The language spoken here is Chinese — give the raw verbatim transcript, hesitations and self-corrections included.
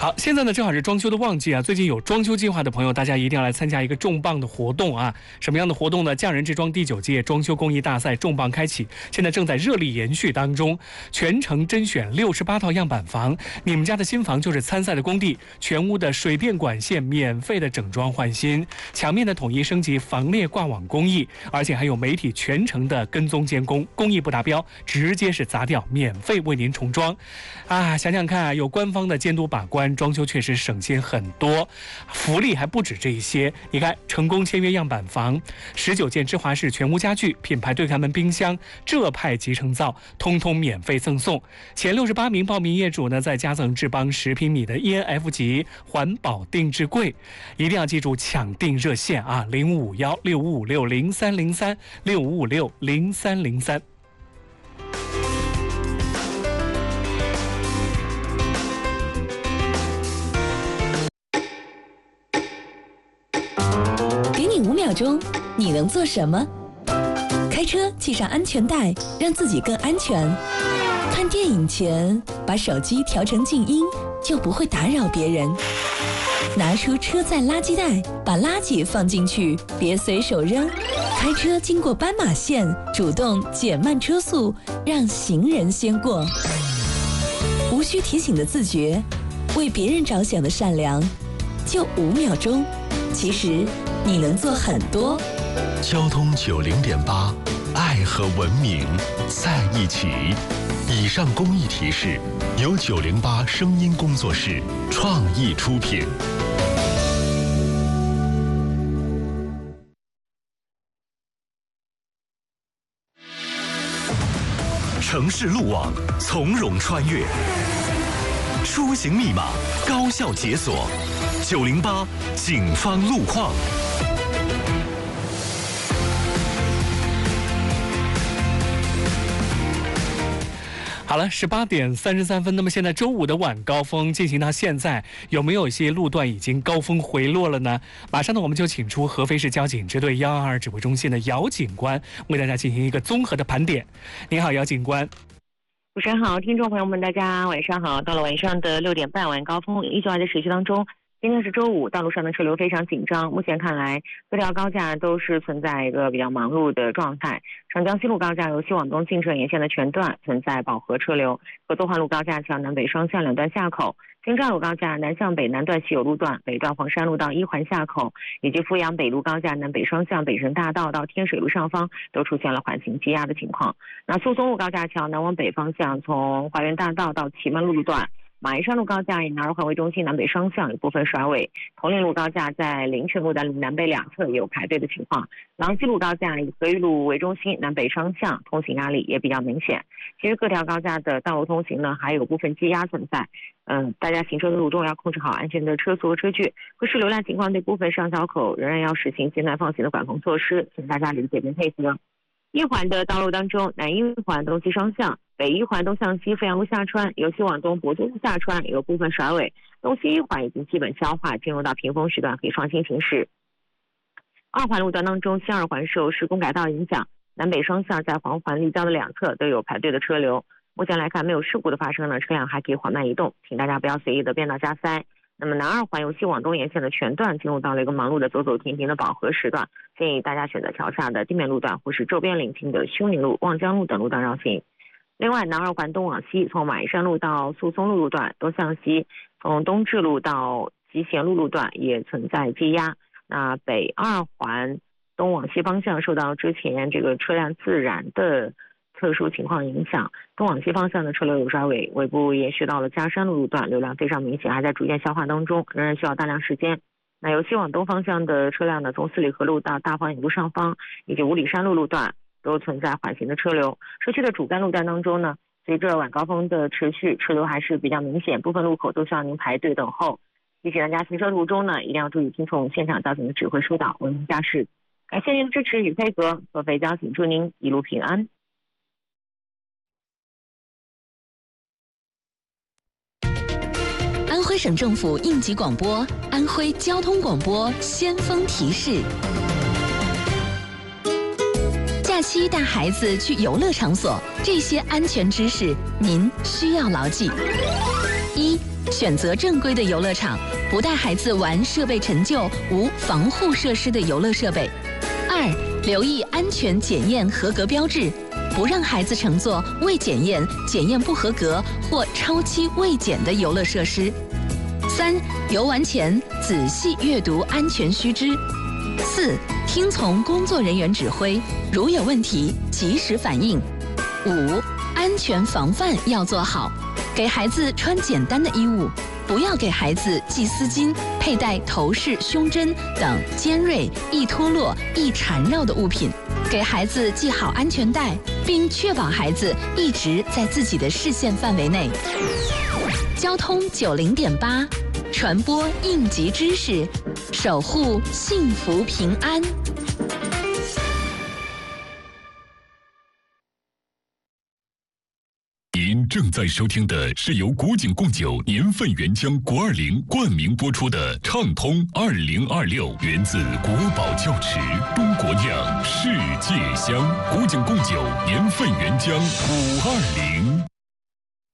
好，现在呢正好是装修的旺季啊，最近有装修计划的朋友，大家一定要来参加一个重磅的活动啊！什么样的活动呢？匠人之装第九届装修工艺大赛重磅开启，现在正在热力延续当中。全程甄选六十八套样板房，你们家的新房就是参赛的工地，全屋的水电管线免费的整装换新，墙面的统一升级防裂挂网工艺，而且还有媒体全程的跟踪监工，工艺不达标直接是砸掉，免费为您重装。啊，想想看啊，有官方的监督把关。装修确实省心很多，福利还不止这一些。你看，成功签约样板房，十九件芝华士全屋家具、品牌对开门冰箱、浙派集成灶，通通免费赠送。前六十八名报名业主呢，再加赠智邦十平米的 E N F 级环保定制柜。一定要记住抢订热线啊，零五五幺六五五六零三零三六五五六零三零三。 五秒钟，你能做什么？开车系上安全带，让自己更安全。看电影前，把手机调成静音，就不会打扰别人。拿出车载垃圾袋，把垃圾放进去，别随手扔。开车经过斑马线，主动减慢车速，让行人先过。无需提醒的自觉，为别人着想的善良，就五秒钟。其实你能做很多。 交通九零点八，爱和文明在一起。以上公益提示由九零八声音工作室创意出品。城市路网从容穿越，出行密码高效解锁。九零八警方路况。 好了，十八点三十三分。那么现在周五的晚高峰进行到现在，有没有一些路段已经高峰回落了呢？马上呢，我们就请出合肥市交警支队幺二二指挥中心的姚警官，为大家进行一个综合的盘点。您好，姚警官。 主持人好，听众朋友们，大家晚上好。到了晚上的六点半，晚高峰依旧还在持续当中。今天是周五，道路上的车流非常紧张。目前看来，各条高架都是存在一个比较忙碌的状态。长江西路高架由西往东进城沿线的全段存在饱和车流，合作环路高架桥南北双向两段下口，京兆路高架南向北南段西有路段，北段黄山路到一环下口，以及阜阳北路高架南北双向北辰大道到天水路上方都出现了缓行积压的情况。那宿松路高架桥南往北方向，从华源大道到祁门路路段。马鞍山路高架以南二环为中心南北双向有部分甩尾，铜陵路高架在临泉路的南北两侧也有排队的情况，郎溪路高架以和玉路为中心南北双向通行压力也比较明显。其实各条高架的道路通行呢还有部分积压存在，嗯，大家行车的路中要控制好安全的车速和车距，会是流量情况对部分上桥口仍然要实行简短放行的管控措施，请大家理解并配合。一环的道路当中，南一环东西双向，北一环东向西阜阳路下穿，由西往东博多路下穿有部分甩尾，东西一环已经基本消化，进入到平峰时段可以放心行驶。二环路段当中，西二环受施工改道影响，南北双向在黄环立交的两侧都有排队的车流。目前来看，没有事故的发生呢，车辆还可以缓慢移动，请大家不要随意的变道加塞。那么南二环由西往东沿线的全段进入到了一个忙碌的走走停停的饱和时段，建议大家选择桥下的地面路段或是周边邻近的休宁路、望江路等路段绕行。另外，南二环东往西，从马鞍山路到宿松路路段东向西，从东至路到集贤路路段也存在积压。那北二环东往西方向受到之前这个车辆自燃的特殊情况影响，东往西方向的车流有甩尾，尾部延续到了嘉山路路段，流量非常明显，还在逐渐消化当中，仍然需要大量时间。那由西往东方向的车辆呢，从四里河路到大方引路上方以及五里山路路段都存在缓行的车流。社区的主干路段当中呢，随着晚高峰的持续，车流还是比较明显，部分路口都需要您排队等候。提醒大家行车途中呢，一定要注意听从现场交警的指挥疏导，文明驾驶。感谢您的支持与配合，合肥交警祝您一路平安。 安徽省政府应急广播，安徽交通广播先锋提示：假期带孩子去游乐场所，这些安全知识您需要牢记。一、 选择正规的游乐场，不带孩子玩设备陈旧、无防护设施的游乐设备。二、留意安全检验合格标志，不让孩子乘坐未检验、检验不合格或超期未检的游乐设施。三、游玩前仔细阅读安全须知。四、听从工作人员指挥，如有问题及时反映。五、安全防范要做好，给孩子穿简单的衣物，不要给孩子系丝巾、佩戴头饰、胸针等尖锐、易脱落、易缠绕的物品，给孩子系好安全带，并确保孩子一直在自己的视线范围内。交通九零点八，传播应急知识，守护幸福平安。 您正在收听的是由古井贡酒年份原浆国二零冠名播出的畅通二零二六，源自国宝窖池，中国酿，世界香。古井贡酒年份原浆五二零。